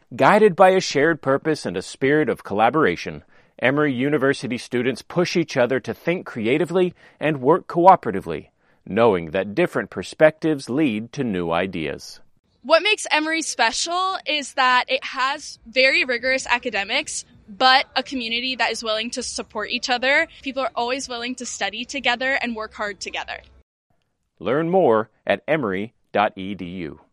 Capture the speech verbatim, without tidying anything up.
Guided by a shared purpose and a spirit of collaboration, Emory University students push each other to think creatively and work cooperatively, knowing that different perspectives lead to new ideas. What makes Emory special is that it has very rigorous academics, but a community that is willing to support each other. People are always willing to study together and work hard together. Learn more at emory dot e d u.